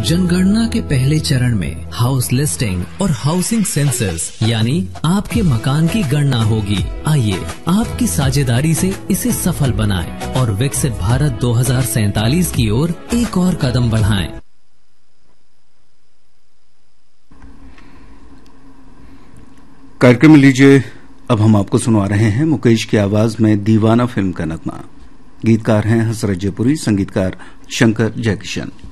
जनगणना के पहले चरण में हाउस लिस्टिंग और हाउसिंग सेंसस यानी आपके मकान की गणना होगी। आइए आपकी साझेदारी से इसे सफल बनाएं और विकसित भारत 2047 की ओर एक और कदम बढ़ाएं। कार्यक्रम में लीजिए, अब हम आपको सुनवा रहे हैं मुकेश की आवाज में दीवाना फिल्म का नगमा। गीतकार हैं हसरत जयपुरी, संगीतकार शंकर जयकिशन।